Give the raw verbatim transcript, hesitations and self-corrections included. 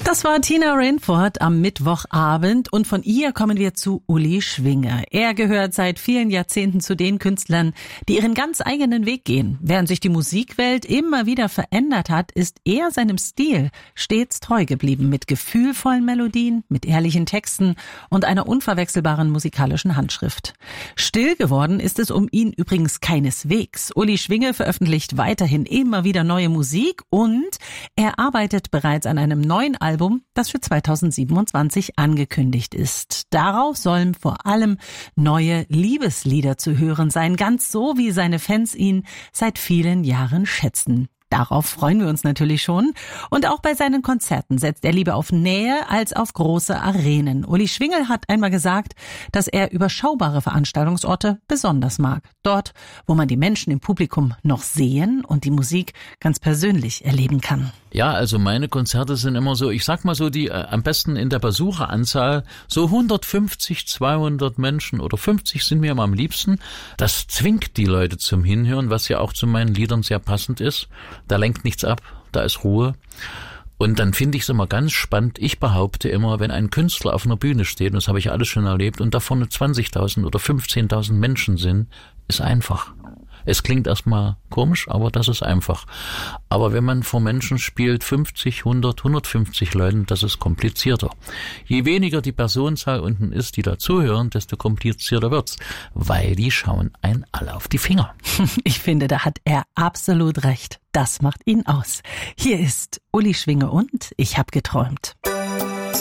Das war Tina Rainford am Mittwochabend und von ihr kommen wir zu Uli Schwinge. Er gehört seit vielen Jahrzehnten zu den Künstlern, die ihren ganz eigenen Weg gehen. Während sich die Musikwelt immer wieder verändert hat, ist er seinem Stil stets treu geblieben, mit gefühlvollen Melodien, mit ehrlichen Texten und einer unverwechselbaren musikalischen Handschrift. Still geworden ist es um ihn übrigens keineswegs. Uli Schwinge veröffentlicht weiterhin immer wieder neue Musik und er arbeitet bereits an einem neuen Album, das für zweitausendsiebenundzwanzig angekündigt ist. Darauf sollen vor allem neue Liebeslieder zu hören sein, ganz so, wie seine Fans ihn seit vielen Jahren schätzen. Darauf freuen wir uns natürlich schon. Und auch bei seinen Konzerten setzt er lieber auf Nähe als auf große Arenen. Uli Schwinge hat einmal gesagt, dass er überschaubare Veranstaltungsorte besonders mag. Dort, wo man die Menschen im Publikum noch sehen und die Musik ganz persönlich erleben kann. Ja, also meine Konzerte sind immer so, ich sag mal so, die äh, am besten in der Besucheranzahl so hundertfünfzig, zweihundert Menschen oder fünfzig sind mir immer am liebsten. Das zwingt die Leute zum Hinhören, was ja auch zu meinen Liedern sehr passend ist. Da lenkt nichts ab, da ist Ruhe. Und dann finde ich es immer ganz spannend. Ich behaupte immer, wenn ein Künstler auf einer Bühne steht, und das habe ich ja alles schon erlebt, und da vorne zwanzigtausend oder fünfzehntausend Menschen sind, ist einfach. Es klingt erstmal komisch, aber das ist einfach. Aber wenn man vor Menschen spielt, fünfzig, hundert, hundertfünfzig Leuten, das ist komplizierter. Je weniger die Personenzahl unten ist, die da zuhören, desto komplizierter wird's, weil die schauen einen alle auf die Finger. Ich finde, da hat er absolut recht. Das macht ihn aus. Hier ist Uli Schwinge und Ich hab geträumt.